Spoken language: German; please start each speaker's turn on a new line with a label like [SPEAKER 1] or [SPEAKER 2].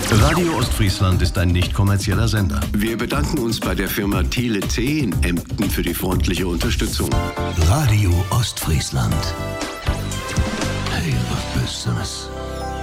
[SPEAKER 1] Radio Ostfriesland ist ein nicht kommerzieller Sender.
[SPEAKER 2] Wir bedanken uns bei der Firma Thiele T in Emden für die freundliche Unterstützung.
[SPEAKER 3] Radio Ostfriesland. Hey, was Besseres.